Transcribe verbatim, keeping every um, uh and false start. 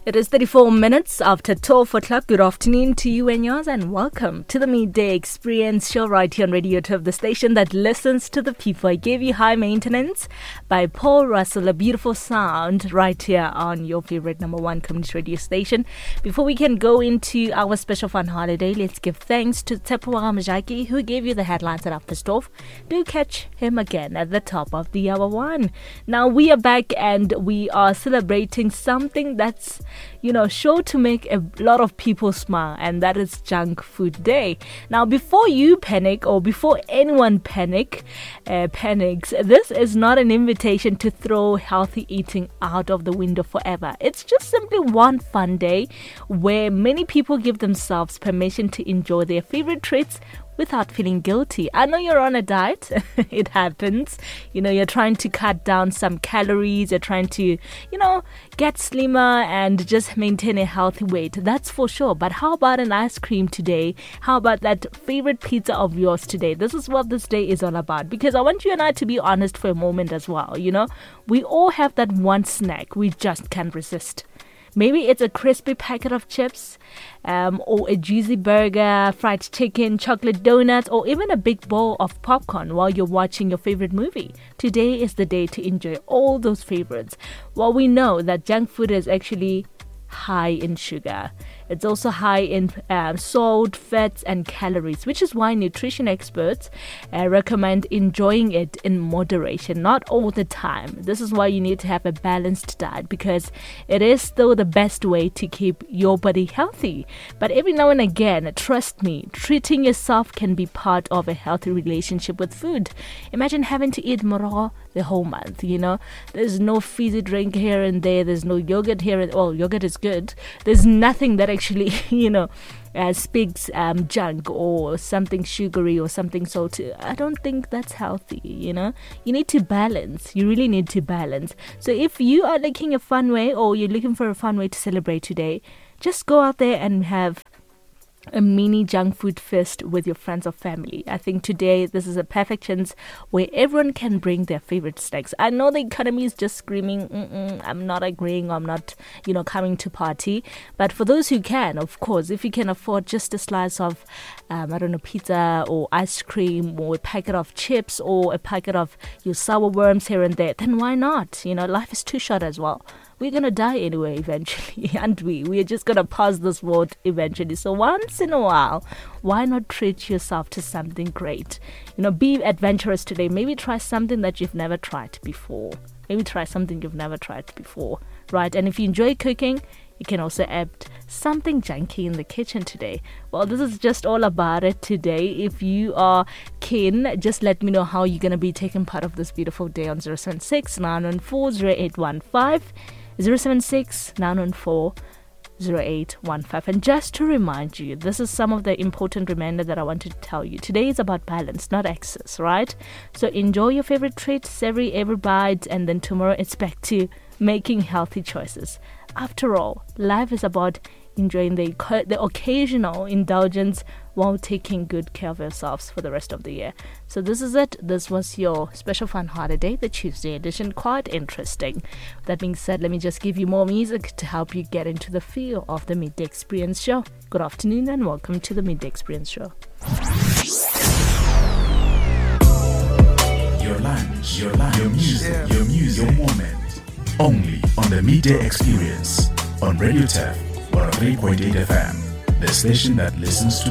It is thirty-four minutes after twelve o'clock. Good afternoon to you and yours, and welcome to the Midday Experience show right here on Radio two, the station that listens to the people. I gave you High Maintenance by Paul Russell, a beautiful sound right here on your favorite number one community radio station. Before we can go into our special fun holiday, let's give thanks to Tsepo Ramajaki, who gave you the headlines at After Stove. Do catch him again at the top of the hour one. Now we are back and we are celebrating something that's, you know, sure to make a lot of people smile, and that is Junk Food Day. Now, before you panic, or before anyone panic, uh, panics, this is not an invitation to throw healthy eating out of the window forever. It's just simply one fun day where many people give themselves permission to enjoy their favorite treats without feeling guilty. I know you're on a diet. It happens. You know, you're trying to cut down some calories. You're trying to, you know, get slimmer and just maintain a healthy weight. That's for sure. But how about an ice cream today? How about that favorite pizza of yours today? This is what this day is all about. Because I want you and I to be honest for a moment as well. You know, we all have that one snack we just can't resist. Maybe it's a crispy packet of chips, um, or a juicy burger, fried chicken, chocolate donuts, or even a big bowl of popcorn while you're watching your favorite movie. Today is the day to enjoy all those favorites. Well, we know that junk food is actually high in sugar. It's also high in uh, salt, fats, and calories, which is why nutrition experts uh, recommend enjoying it in moderation, not all the time. This is why you need to have a balanced diet, because it is still the best way to keep your body healthy. But every now and again, trust me, treating yourself can be part of a healthy relationship with food. Imagine having to eat morogo the whole month, you know. There's no fizzy drink here and there. There's no yogurt here. And, well, yogurt is good. There's nothing that actually, you know, uh, speaks um, junk or something sugary or something salty. I don't think that's healthy, you know. You need to balance. You really need to balance. So if you are looking a fun way, or you're looking for a fun way to celebrate today, just go out there and have a mini junk food fest with your friends or family. I think today this is a perfect chance where everyone can bring their favorite snacks. I know the economy is just screaming, Mm-mm, I'm not agreeing, I'm not, you know, coming to party. But for those who can, of course, if you can afford just a slice of, um, I don't know, pizza or ice cream or a packet of chips or a packet of your sour worms here and there, then why not? You know, life is too short as well. We're going to die anyway eventually, aren't we? We're just going to pass this world eventually. So once in a while, why not treat yourself to something great? You know, be adventurous today. Maybe try something that you've never tried before. Maybe try something you've never tried before, right? And if you enjoy cooking, you can also add something junky in the kitchen today. Well, this is just all about it today. If you are keen, just let me know how you're going to be taking part of this beautiful day on zero seven six, nine one four, zero eight one five. zero seven six, nine one four, zero eight one five. And just to remind you, this is some of the important reminder that I wanted to tell you. Today is about balance, not excess, right? So enjoy your favorite treat, savor every bite, and then tomorrow it's back to making healthy choices. After all, life is about enjoying the, the occasional indulgence while taking good care of yourselves for the rest of the year. So this is it. This was your special fun holiday, the Tuesday edition. Quite interesting. That being said, let me just give you more music to help you get into the feel of the Midday Experience show. Good afternoon and welcome to the Midday Experience show. Your lunch, your lunch, your music, yeah. your music, your moment. Only on the Midday Experience on Radio two, one oh three point eight F M, the station that listens to